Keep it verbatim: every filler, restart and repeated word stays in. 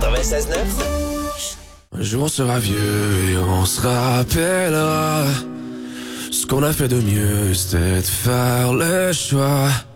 quatre-vingt-seize neuf. Un jour on sera vieux et on se rappellera. Ce qu'on a fait de mieux, c'était de faire le choix